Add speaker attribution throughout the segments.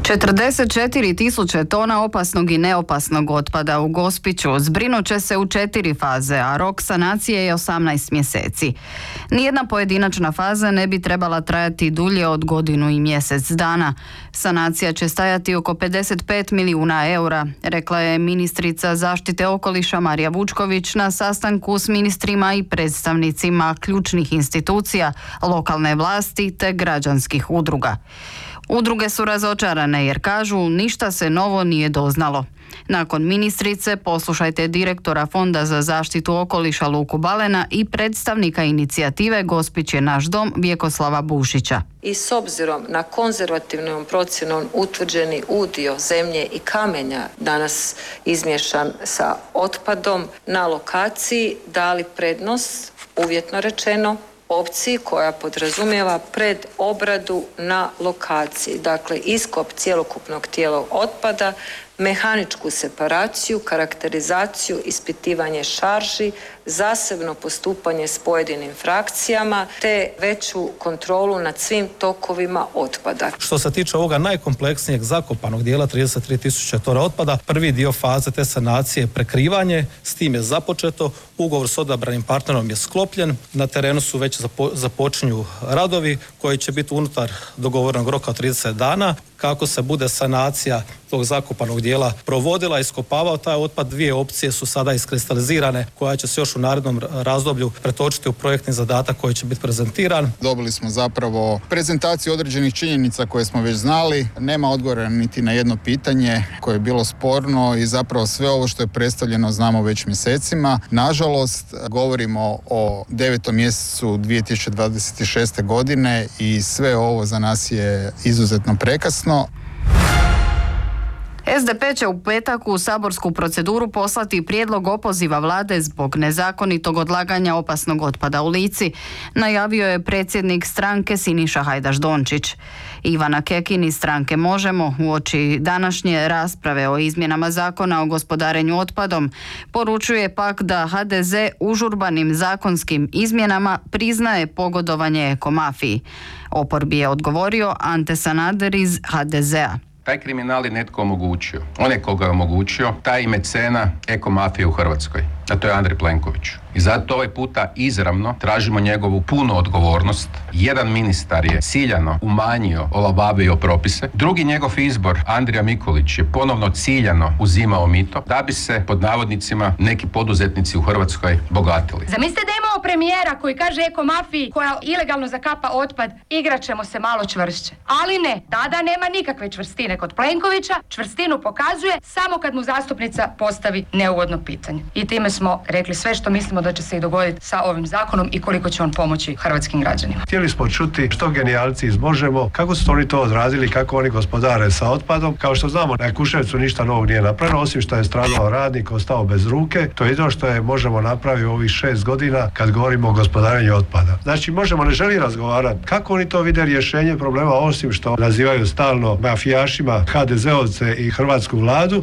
Speaker 1: 44.000 tona opasnog i neopasnog otpada u Gospiću zbrinut će se u 4 faze, a rok sanacije je 18 mjeseci. Nijedna pojedinačna faza ne bi trebala trajati dulje od godinu i mjesec dana. Sanacija će stajati oko 55 milijuna eura, rekla je ministrica zaštite okoliša Marija Vučković na sastanku s ministrima i predstavnicima ključnih institucija, lokalne vlasti te građanskih udruga. Udruge su razočarane jer kažu ništa se novo nije doznalo. Nakon ministrice poslušajte direktora Fonda za zaštitu okoliša Luku Balena i predstavnika inicijative Gospić je naš dom Vjekoslava Bušića.
Speaker 2: I s obzirom na konzervativnom procjenom utvrđeni udio zemlje i kamenja danas izmješan sa otpadom na lokaciji dali prednost, uvjetno rečeno, opciji koja podrazumijeva predobradu na lokaciji, dakle iskop cjelokupnog tijela otpada, mehaničku separaciju, karakterizaciju, ispitivanje šarži, zasebno postupanje s pojedinim frakcijama te veću kontrolu nad svim tokovima otpada.
Speaker 3: Što se tiče ovoga najkompleksnijeg zakopanog dijela 33.000 tona otpada, prvi dio faze te sanacije je prekrivanje, s tim je započeto, ugovor s odabranim partnerom je sklopljen, na terenu su već započinju radovi koji će biti unutar dogovorenog roka od 30 dana. Kako se bude sanacija tog zakopanog dijela provodila, iskopavao taj otpad, dvije opcije su sada iskristalizirane koja će se još u narednom razdoblju pretočiti u projektni zadatak koji će biti prezentiran.
Speaker 4: Dobili smo zapravo prezentaciju određenih činjenica koje smo već znali. Nema odgovora niti na jedno pitanje koje je bilo sporno i zapravo sve ovo što je predstavljeno znamo već mjesecima. Nažalost, govorimo o 9. mjesecu 2026. godine i sve ovo za nas je izuzetno prekasno.
Speaker 1: SDP će u petak u saborsku proceduru poslati prijedlog opoziva vlade zbog nezakonitog odlaganja opasnog otpada u Lici, najavio je predsjednik stranke Siniša Hajdaš Dončić. Ivana Kekin iz stranke Možemo uoči današnje rasprave o izmjenama zakona o gospodarenju otpadom poručuje pak da HDZ užurbanim zakonskim izmjenama priznaje pogodovanje ekomafiji. Oporbi je odgovorio Ante Sanader iz HDZ-a.
Speaker 5: Taj kriminal je netko omogućio. On je koga je omogućio, taj i mecena ekomafije u Hrvatskoj. A to je Andrej Plenković. I zato ovaj puta izravno tražimo njegovu punu odgovornost. Jedan ministar je ciljano umanjio, olabavio propise. Drugi njegov izbor, Andrija Mikulić, je ponovno ciljano uzimao mito da bi se, pod navodnicima, neki poduzetnici u Hrvatskoj bogatili.
Speaker 6: Zamislite da imamo premijera koji kaže ekomafiji koja ilegalno zakapa otpad, igrat ćemo se malo čvršće. Ali ne, tada nema nikakve čvrstine kod Plenkovića. Čvrstinu pokazuje samo kad mu zastupnica postavi neugodno pitanje. I time smo rekli sve što mislimo da će se i dogoditi sa ovim zakonom i koliko će on pomoći hrvatskim građanima.
Speaker 7: Htjeli smo čuti što genijalci iz Možemo, kako su oni to odrazili, kako oni gospodare sa otpadom. Kao što znamo, na Kuševcu ništa novog nije napravljeno, osim što je stradao radnik, ostao bez ruke. To je jedino što je Možemo napravio ovih 6 godina kad govorimo o gospodarenju otpada. Znači, Možemo ne želi razgovarati kako oni to vide rješenje problema, osim što nazivaju stalno mafijašima HDZ-ovce i hrvatsku vladu.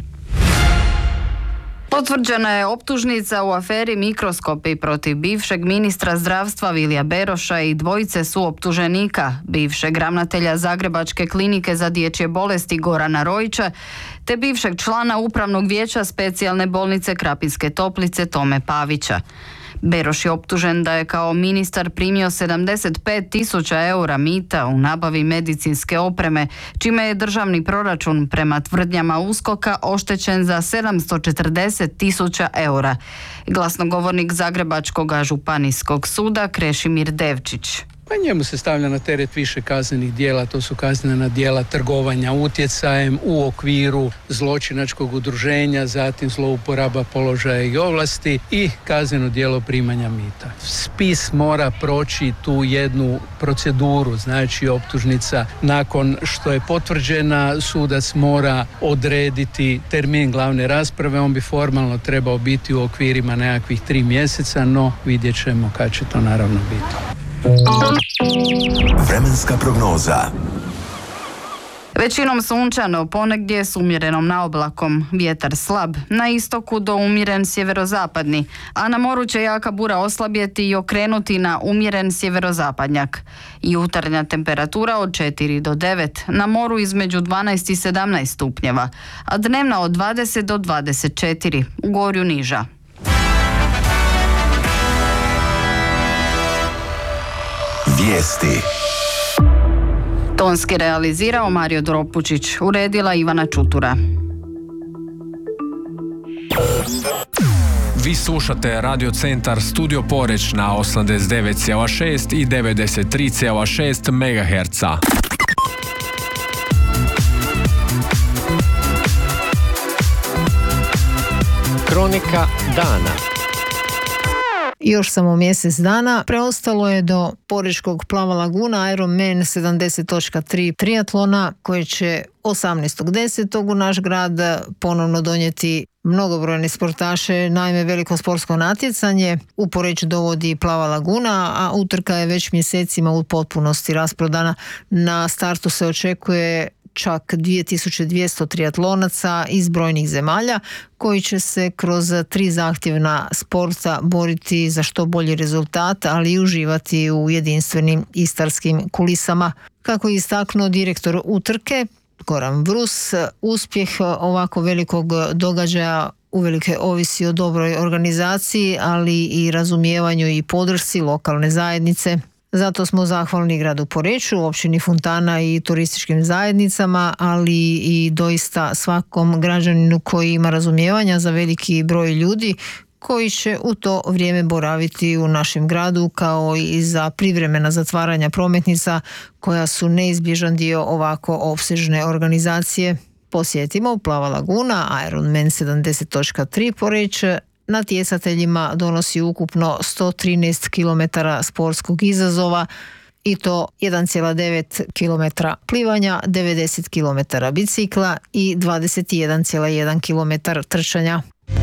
Speaker 1: Potvrđena je optužnica u aferi Mikroskopi protiv bivšeg ministra zdravstva Vilija Beroša i dvojice suoptuženika, bivšeg ravnatelja Zagrebačke klinike za dječje bolesti Gorana Rojića, te bivšeg člana upravnog vijeća specijalne bolnice Krapinske Toplice Tome Pavića. Beroš je optužen da je kao ministar primio 75.000 eura mita u nabavi medicinske opreme, čime je državni proračun prema tvrdnjama USKOK-a oštećen za 740.000 eura. Glasnogovornik Zagrebačkog županijskog suda Krešimir Devčić.
Speaker 8: Pa njemu se stavlja na teret više kaznenih djela, to su kaznena djela trgovanja utjecajem u okviru zločinačkog udruženja, zatim zlouporaba položaja i ovlasti i kazneno djelo primanja mita. Spis mora proći tu jednu proceduru, znači optužnica nakon što je potvrđena, sudac mora odrediti termin glavne rasprave, on bi formalno trebao biti u okvirima nekakvih 3 mjeseca, no vidjet ćemo kad će to naravno biti.
Speaker 9: Vremenska prognoza.
Speaker 1: Većinom sunčano, ponegdje s umjerenom naoblakom, vjetar slab, na istoku do umjeren sjeverozapadni, a na moru će jaka bura oslabjeti i okrenuti na umjeren sjeverozapadnjak. Jutarnja temperatura od 4 do 9, na moru između 12 i 17 stupnjeva, a dnevna od 20 do 24, u Gorju niža.
Speaker 9: Vijesti.
Speaker 1: Tonski realizirao Mario Dropučić, uredila Ivana Čutura.
Speaker 10: Vi slušate Radio Centar Studio Poreć na 89,6 i 93,6 MHz.
Speaker 11: Kronika dana. Još samo mjesec dana preostalo je do porečkog Plava Laguna Ironman 70.3 triatlona koji će 18.10. u naš grad ponovno donijeti mnogobrojne sportaše. Naime, veliko sportsko natjecanje u Poreč dovodi Plava Laguna, a utrka je već mjesecima u potpunosti rasprodana. Na startu se očekuje čak 2200 triatlonaca iz brojnih zemalja koji će se kroz 3 zahtjevna sporta boriti za što bolji rezultat, ali i uživati u jedinstvenim istarskim kulisama. Kako je istaknuo direktor utrke Goran Vrus, uspjeh ovako velikog događaja uvelike ovisi o dobroj organizaciji, ali i razumijevanju i podršci lokalne zajednice. Zato smo zahvalni gradu Poreču, općini Fontana i turističkim zajednicama, ali i doista svakom građaninu koji ima razumijevanja za veliki broj ljudi koji će u to vrijeme boraviti u našem gradu, kao i za privremena zatvaranja prometnica koja su neizbježan dio ovako opsežne organizacije. Posjetimo Plava Laguna Ironman 70.3 Poreć. Natjecateljima donosi ukupno 113 km sportskog izazova i to 1,9 km plivanja, 90 km bicikla i 21,1 km trčanja.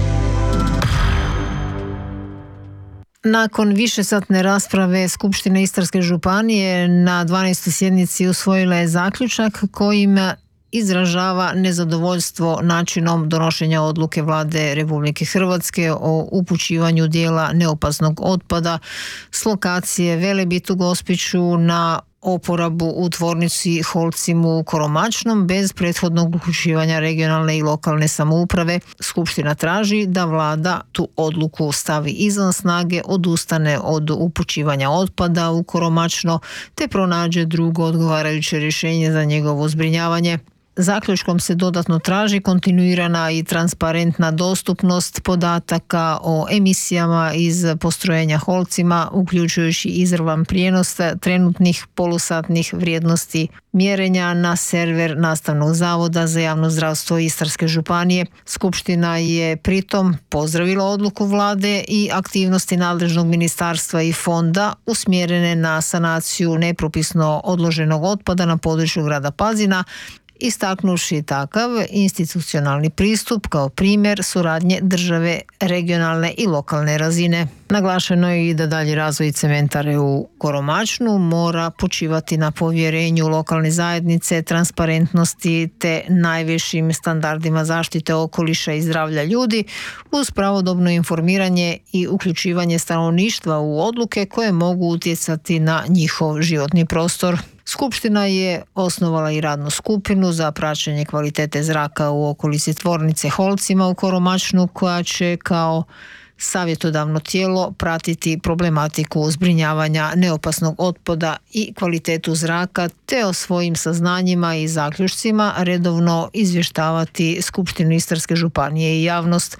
Speaker 11: Nakon višesatne rasprave Skupština Istarske županije na 12. sjednici usvojila je zaključak kojim izražava nezadovoljstvo načinom donošenja odluke Vlade Republike Hrvatske o upućivanju dijela neopasnog otpada s lokacije Velebit u Gospiću na oporabu u tvornici Holcim u Koromačnom bez prethodnog uključivanja regionalne i lokalne samouprave. Skupština traži da Vlada tu odluku stavi izvan snage, odustane od upućivanja otpada u Koromačno te pronađe drugo odgovarajuće rješenje za njegovo zbrinjavanje. Zaključkom se dodatno traži kontinuirana i transparentna dostupnost podataka o emisijama iz postrojenja Holcima, uključujući izravan prijenos trenutnih polusatnih vrijednosti mjerenja na server Nastavnog zavoda za javno zdravstvo Istarske županije. Skupština je pritom pozdravila odluku Vlade i aktivnosti nadležnog ministarstva i fonda usmjerene na sanaciju nepropisno odloženog otpada na području grada Pazina, istaknuvši takav institucionalni pristup kao primjer suradnje države, regionalne i lokalne razine. Naglašeno je i da dalji razvoj cementare u Koromačnu mora počivati na povjerenju lokalne zajednice, transparentnosti te najvišim standardima zaštite okoliša i zdravlja ljudi, uz pravodobno informiranje i uključivanje stanovništva u odluke koje mogu utjecati na njihov životni prostor. Skupština je osnovala i radnu skupinu za praćenje kvalitete zraka u okolici tvornice Holcima u Koromačnu, koja će kao savjetodavno tijelo pratiti problematiku zbrinjavanja neopasnog otpada i kvalitetu zraka, te o svojim saznanjima i zaključcima redovno izvještavati Skupštinu Istarske županije i javnost.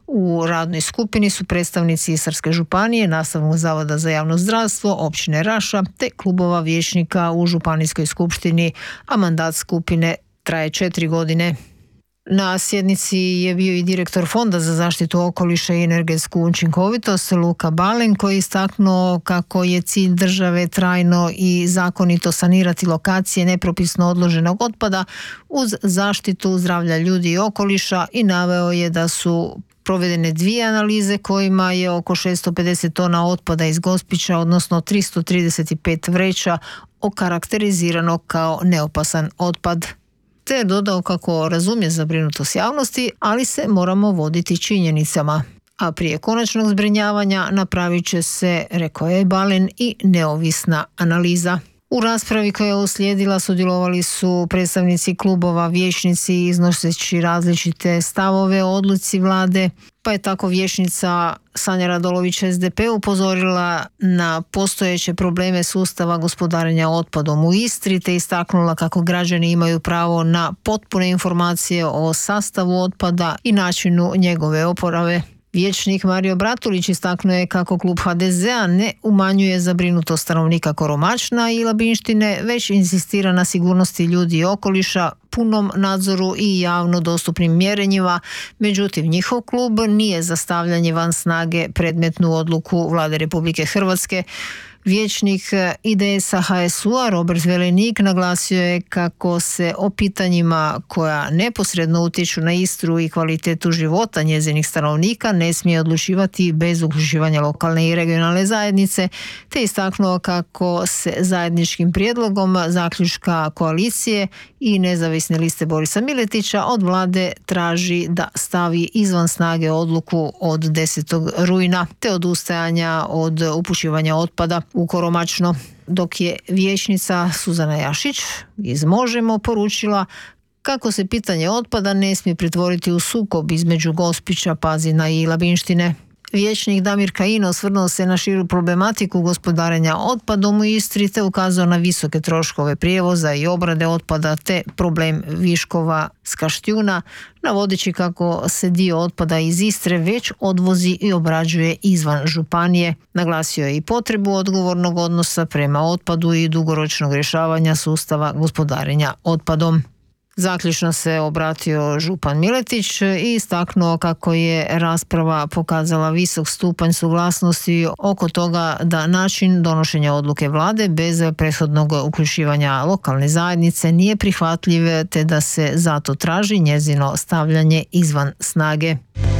Speaker 11: U radnoj skupini su predstavnici Istarske županije, Nastavnog zavoda za javno zdravstvo, općine Raša te klubova vijećnika u Županijskoj skupštini, a mandat skupine traje 4 godine. Na sjednici je bio i direktor Fonda za zaštitu okoliša i energetsku učinkovitost Luka Balen, koji je istaknuo kako je cilj države trajno i zakonito sanirati lokacije nepropisno odloženog otpada uz zaštitu zdravlja ljudi i okoliša, i naveo je da su provedene 2 analize kojima je oko 650 tona otpada iz Gospića, odnosno 335 vreća, okarakterizirano kao neopasan otpad. te je dodao kako razumije zabrinutost javnosti, ali se moramo voditi činjenicama. A prije konačnog zbrinjavanja napravit će se, rekao je Balen, i neovisna analiza. U raspravi koja je uslijedila sudjelovali su predstavnici klubova, vijećnici iznoseći različite stavove o odluci vlade, pa je tako vijećnica Sanja Radolović SDP upozorila na postojeće probleme sustava gospodarenja otpadom u Istri te istaknula kako građani imaju pravo na potpune informacije o sastavu otpada i načinu njegove oporabe. Vijećnik Mario Bratulić istaknuo je kako klub HDZ-a ne umanjuje zabrinutost stanovnika Koromačna i Labinštine, već insistira na sigurnosti ljudi i okoliša, punom nadzoru i javno dostupnim mjerenjima. Međutim, njihov klub nije za stavljanje van snage predmetnu odluku Vlade Republike Hrvatske. Vijećnik IDS-a HSU-a Robert Velenik naglasio je kako se o pitanjima koja neposredno utječu na Istru i kvalitetu života njezinih stanovnika ne smije odlučivati bez uključivanja lokalne i regionalne zajednice, te istaknuo kako se zajedničkim prijedlogom zaključka koalicije i nezavisne liste Borisa Miletića od vlade traži da stavi izvan snage odluku od 10. rujna te odustajanja od upućivanja otpada u Koromačno, dok je vijećnica Suzana Jašić iz Možemo poručila kako se pitanje otpada ne smije pretvoriti u sukob između Gospića, Pazina i Labinštine. Vijećnik Damir Kajin osvrnuo se na širu problematiku gospodarenja otpadom u Istri te ukazao na visoke troškove prijevoza i obrade otpada te problem viškova s Kaštijuna, navodeći kako se dio otpada iz Istre već odvozi i obrađuje izvan županije. Naglasio je i potrebu odgovornog odnosa prema otpadu i dugoročnog rješavanja sustava gospodarenja otpadom. Zaključno se obratio župan Miletić i istaknuo kako je rasprava pokazala visok stupanj suglasnosti oko toga da način donošenja odluke vlade bez prethodnog uključivanja lokalne zajednice nije prihvatljiv te da se zato traži njezino stavljanje izvan snage.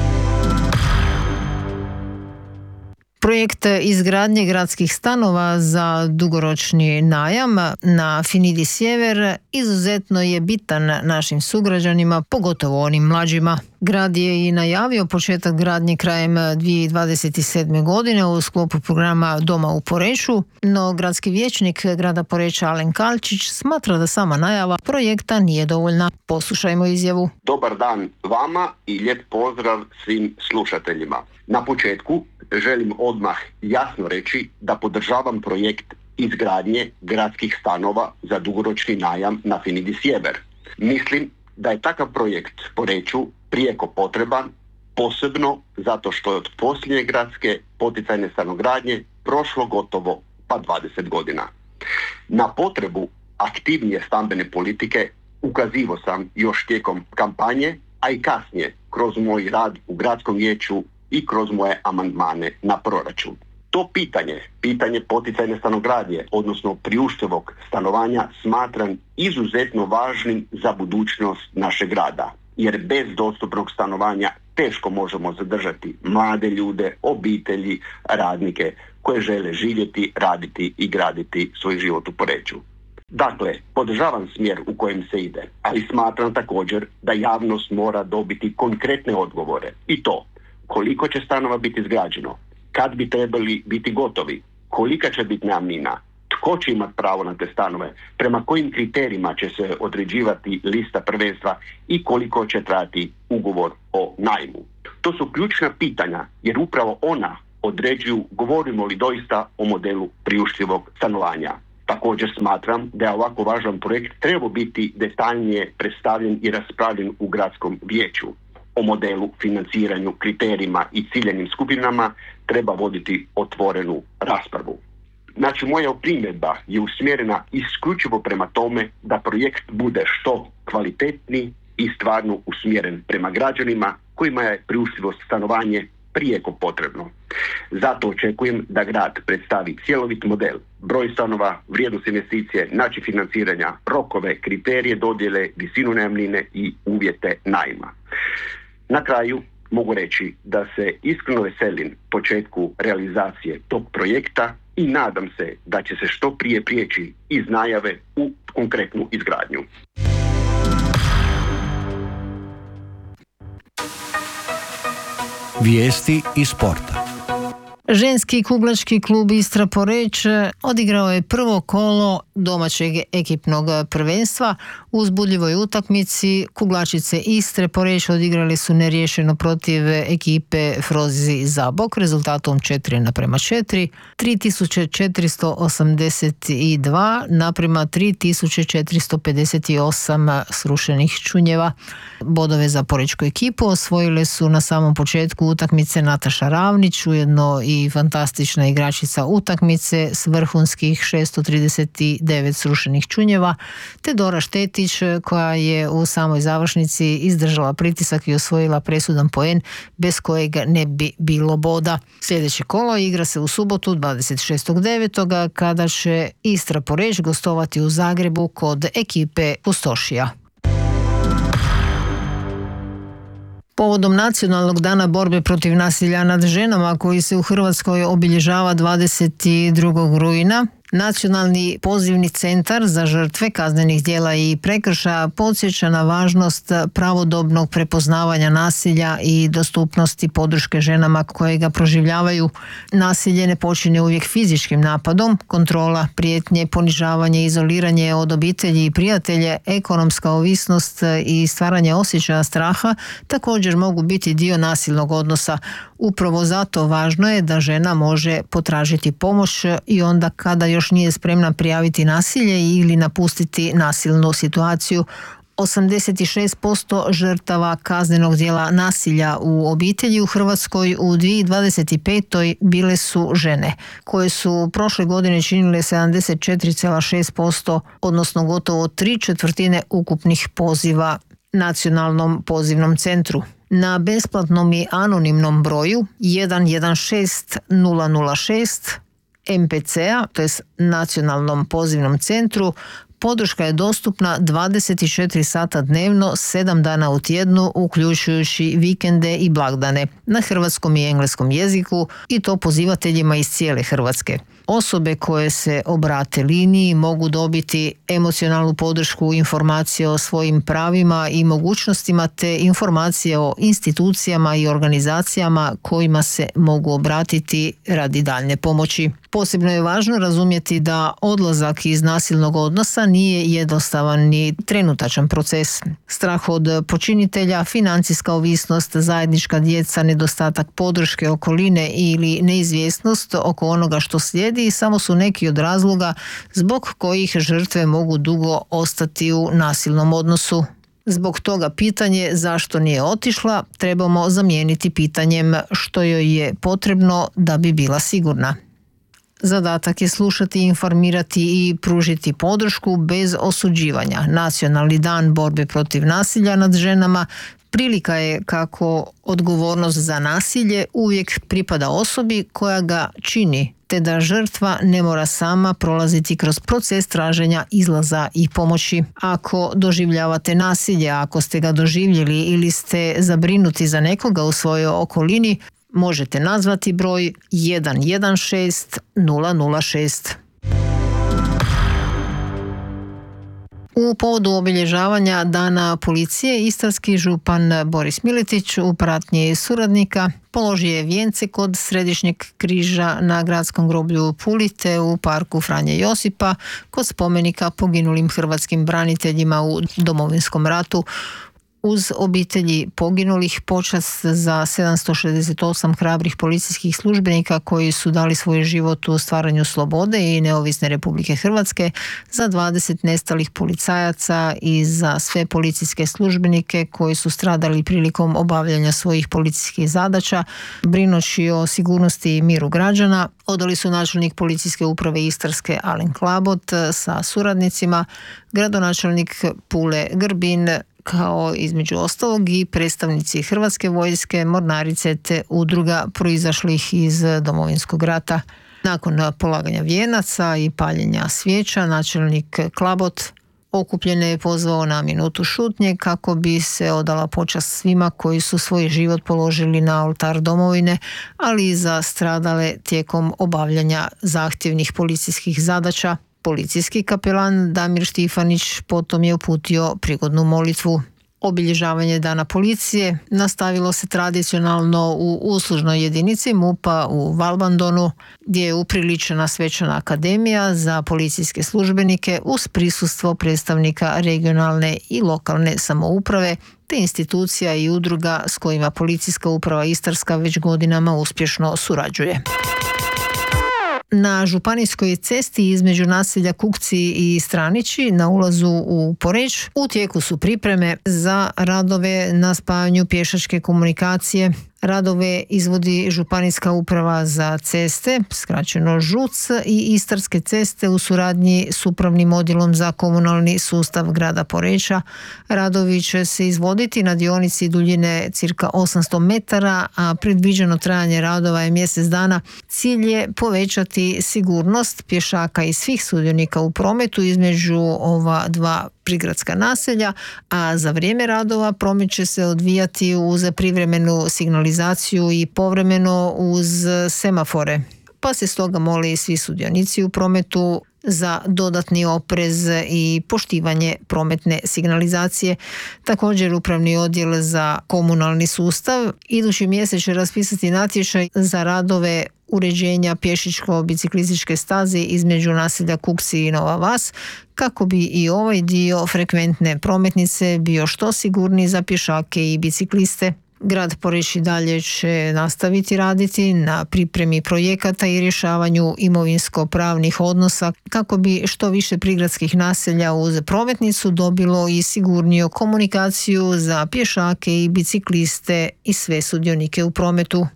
Speaker 11: Projekt izgradnje gradskih stanova za dugoročni najam na Finidi Sjever izuzetno je bitan našim sugrađanima, pogotovo onim mlađima. Grad je i najavio početak gradnje krajem 2027. godine u sklopu programa Doma u Poreču, no gradski vijećnik grada Poreča Alen Kalčić smatra da sama najava projekta nije dovoljna. Poslušajmo izjavu.
Speaker 12: Dobar dan vama i lijep pozdrav svim slušateljima. Na početku želim odmah jasno reći da podržavam projekt izgradnje gradskih stanova za dugoročni najam na Finidi Sjever. Mislim da je takav projekt Poreču prijeko potreban, posebno zato što je od posljednje gradske poticajne stanogradnje prošlo gotovo pa 20 godina. Na potrebu aktivnije stambene politike ukazivao sam još tijekom kampanje, a i kasnije kroz moj rad u gradskom vijeću i kroz moje amandmane na proračun. To pitanje poticajne stanogradnje, odnosno priuštivog stanovanja, smatram izuzetno važnim za budućnost našeg grada, jer bez dostupnog stanovanja teško možemo zadržati mlade ljude, obitelji, radnike koje žele živjeti, raditi i graditi svoj život u Poreču. Dakle, podržavam smjer u kojem se ide, ali smatram također da javnost mora dobiti konkretne odgovore. I to, koliko će stanova biti izgrađeno, kad bi trebali biti gotovi, kolika će biti najamnina, tko će imati pravo na te stanove, prema kojim kriterijima će se određivati lista prvenstva i koliko će trajati ugovor o najmu. To su ključna pitanja jer upravo ona određuju govorimo li doista o modelu priuštivog stanovanja. Također smatram da je ovako važan projekt trebao biti detaljnije predstavljen i raspravljen u gradskom vijeću. O modelu, financiranju, kriterijima i ciljanim skupinama treba voditi otvorenu raspravu. Znači, moja primjedba je usmjerena isključivo prema tome da projekt bude što kvalitetniji i stvarno usmjeren prema građanima kojima je priuštivost stanovanje prijeko potrebno. Zato očekujem da grad predstavi cjelovit model, broj stanova, vrijednost investicije, način financiranja, rokove, kriterije dodjele, visinu najamnine i uvjete najma. Na kraju mogu reći da se iskreno veselim početku realizacije tog projekta i nadam se da će se što prije prijeći iz najave u konkretnu izgradnju.
Speaker 9: Vijesti iz sporta.
Speaker 11: Ženski kuglački klub Istra Poreč odigrao je prvo kolo domaćeg ekipnog prvenstva. U uzbudljivoj utakmici kuglačice Istre Poreč odigrali su neriješeno protiv ekipe Frozi Zabok rezultatom 4:4, 3482 naprema 3458 srušenih čunjeva. Bodove za porečku ekipu osvojile su na samom početku utakmice Nataša Ravnić, ujedno i fantastična igračica utakmice s vrhunskih 639 srušenih čunjeva, te Dora Štetić koja je u samoj završnici izdržala pritisak i osvojila presudan poen bez kojeg ne bi bilo boda. Sljedeće kolo igra se u subotu 26.9. kada će Istra Poreč gostovati u Zagrebu kod ekipe Pustošija. Povodom Nacionalnog dana borbe protiv nasilja nad ženama koji se u Hrvatskoj obilježava 22. rujna, Nacionalni pozivni centar za žrtve kaznenih djela i prekršaja podsjeća na važnost pravodobnog prepoznavanja nasilja i dostupnosti podrške ženama koje ga proživljavaju. Nasilje ne počinje uvijek fizičkim napadom, kontrola, prijetnje, ponižavanje, izoliranje od obitelji i prijatelje, ekonomska ovisnost i stvaranje osjećaja straha također mogu biti dio nasilnog odnosa. Upravo zato važno je da žena može potražiti pomoć i onda kada još nije spremna prijaviti nasilje ili napustiti nasilnu situaciju. 86% žrtava kaznenog djela nasilja u obitelji u Hrvatskoj u 2025. bile su žene, koje su prošle godine činile 74,6%, odnosno gotovo 3/4 ukupnih poziva Nacionalnom pozivnom centru. Na besplatnom i anonimnom broju 116 006 MPC-a, to je Nacionalnom pozivnom centru, podrška je dostupna 24 sata dnevno, 7 dana u tjednu, uključujući vikende i blagdane, na hrvatskom i engleskom jeziku, i to pozivateljima iz cijele Hrvatske. Osobe koje se obrate liniji mogu dobiti emocionalnu podršku, informacije o svojim pravima i mogućnostima te informacije o institucijama i organizacijama kojima se mogu obratiti radi daljnje pomoći. Posebno je važno razumjeti da odlazak iz nasilnog odnosa nije jednostavan ni trenutačan proces. Strah od počinitelja, financijska ovisnost, zajednička djeca, nedostatak podrške okoline ili neizvjesnost oko onoga što slijedi samo su neki od razloga zbog kojih žrtve mogu dugo ostati u nasilnom odnosu. Zbog toga pitanje zašto nije otišla trebamo zamijeniti pitanjem što joj je potrebno da bi bila sigurna. Zadatak je slušati, informirati i pružiti podršku bez osuđivanja. Nacionalni dan borbe protiv nasilja nad ženama prilika je kako odgovornost za nasilje uvijek pripada osobi koja ga čini, te da žrtva ne mora sama prolaziti kroz proces traženja izlaza i pomoći. Ako doživljavate nasilje, ako ste ga doživjeli ili ste zabrinuti za nekoga u svojoj okolini, možete nazvati broj 116 006. U povodu obilježavanja Dana policije, istarski župan Boris Miletić u pratnji suradnika položio je vijence kod Središnjeg križa na gradskom groblju Puli te u parku Franje Josipa kod spomenika poginulim hrvatskim braniteljima u Domovinskom ratu. Uz obitelji poginulih počast za 768 hrabrih policijskih službenika koji su dali svoj život u stvaranju slobode i neovisne Republike Hrvatske, za 20 nestalih policajaca i za sve policijske službenike koji su stradali prilikom obavljanja svojih policijskih zadaća, brinući o sigurnosti i miru građana, odali su načelnik policijske uprave Istarske Alen Klabot sa suradnicima, gradonačelnik Pule Grbin, kao između ostalog i predstavnici Hrvatske vojske, mornarice te udruga proizašlih iz Domovinskog rata. Nakon polaganja vijenaca i paljenja svijeća, načelnik Klabot okupljene je pozvao na minutu šutnje kako bi se odala počast svima koji su svoj život položili na oltar domovine, ali i za stradale tijekom obavljanja zahtjevnih policijskih zadaća. Policijski kapelan Damir Štifanić potom je uputio prigodnu molitvu. Obilježavanje Dana policije nastavilo se tradicionalno u uslužnoj jedinici MUP-a u Valbandonu, gdje je upriličena svečana akademija za policijske službenike uz prisustvo predstavnika regionalne i lokalne samouprave te institucija i udruga s kojima Policijska uprava Istarska već godinama uspješno surađuje. Na županijskoj cesti između naselja Kukci i Stranići na ulazu u Poreč u tijeku su pripreme za radove na spajanju pješačke komunikacije. Radove izvodi Županijska uprava za ceste, skraćeno ŽUC, i Istarske ceste u suradnji s Upravnim odjelom za komunalni sustav grada Poreča. Radovi će se izvoditi na dionici duljine cirka 800 metara, a predviđeno trajanje radova je mjesec dana. Cilj je povećati sigurnost pješaka i svih sudionika u prometu između ova dva prigradska naselja, a za vrijeme radova promet će se odvijati uz privremenu signalizaciju i povremeno uz semafore. Pa se stoga moli svi sudionici u prometu za dodatni oprez i poštivanje prometne signalizacije. Također Upravni odjel za komunalni sustav idući mjesec će raspisati natječaj za radove uređenja pješičko-biciklističke staze između naselja Kukci i Nova Vas, kako bi i ovaj dio frekventne prometnice bio što sigurniji za pješake i bicikliste. Grad Poreč i dalje će nastaviti raditi na pripremi projekata i rješavanju imovinsko-pravnih odnosa kako bi što više prigradskih naselja uz prometnicu dobilo i sigurniju komunikaciju za pješake i bicikliste i sve sudionike u prometu.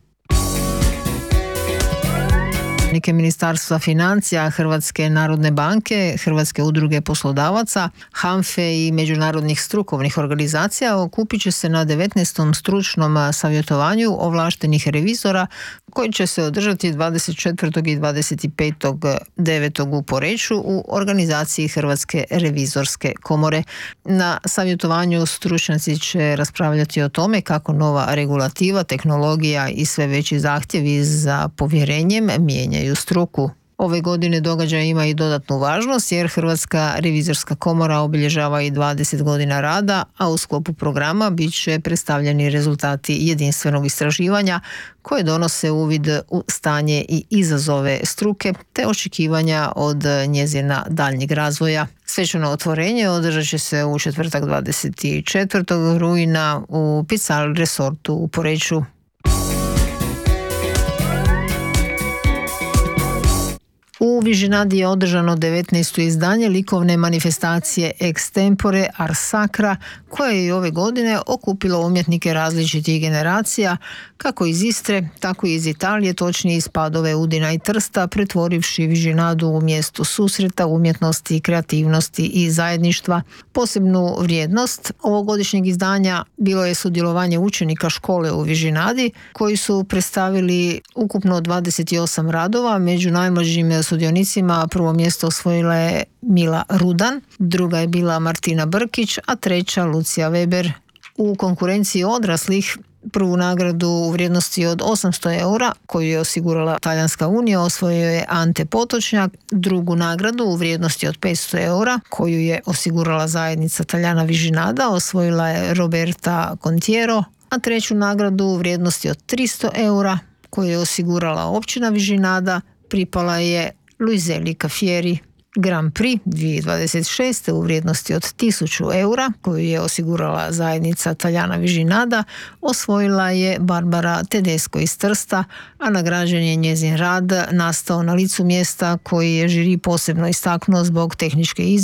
Speaker 11: Ministarstva financija, Hrvatske narodne banke, Hrvatske udruge poslodavaca, HANFE i međunarodnih strukovnih organizacija okupit će se na 19. stručnom savjetovanju ovlaštenih revizora koji će se održati 24. i 25.9. u Poreču u organizaciji Hrvatske revizorske komore. Na savjetovanju stručnjaci će raspravljati o tome kako nova regulativa, tehnologija i sve veći zahtjevi za povjerenjem mijenjaju struku. Ove godine događaj ima i dodatnu važnost jer Hrvatska revizorska komora obilježava i 20 godina rada, a u sklopu programa bit će predstavljeni rezultati jedinstvenog istraživanja koje donose uvid u stanje i izazove struke te očekivanja od njezina daljnjeg razvoja. Svečano otvorenje održat će se u četvrtak 24. rujna u Pical Resortu u Poreču. U Vižinadi je održano 19. izdanje likovne manifestacije Extempore Ars Sacra, koja je i ove godine okupilo umjetnike različitih generacija, kako iz Istre, tako i iz Italije, točnije iz Padove, Udina i Trsta, pretvorivši Vižinadu u mjesto susreta, umjetnosti, kreativnosti i zajedništva. Posebnu vrijednost ovogodišnjeg izdanja bilo je sudjelovanje učenika škole u Vižinadi, koji su predstavili ukupno 28 radova. Među najmlađim sudionicima prvo mjesto osvojila je Mila Rudan, druga je bila Martina Brkić, a treća Lucija Weber. U konkurenciji odraslih prvu nagradu u vrijednosti od 800 eura, koju je osigurala Talijanska unija, osvojio je Ante Potočnjak, drugu nagradu u vrijednosti od 500 eura, koju je osigurala zajednica Taljana Vižinada, osvojila je Roberta Contiero, a treću nagradu u vrijednosti od 300 eura, koju je osigurala općina Vižinada, pripala je Luizeli Cafieri. Grand Prix 2026. u vrijednosti od 1000 eura, koju je osigurala zajednica Taljana Vižinada, osvojila je Barbara Tedesco iz Trsta, a nagrađen je njezin rad nastao na licu mjesta koji je žiri posebno istaknuo zbog tehničke izvedbe